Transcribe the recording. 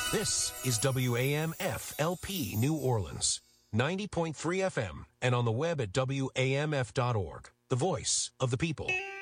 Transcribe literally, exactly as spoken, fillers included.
This is W A M F L P New Orleans, ninety point three F M, and on the web at W A M F dot org, the voice of the people.